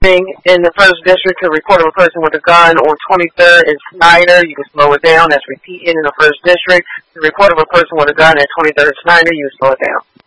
speeding in the 1st District to report of a person with a gun on 23rd and Snyder, you can slow it down. That's repeating in the 1st District. The report of a person with a gun at 23rd and Snyder, you can slow it down.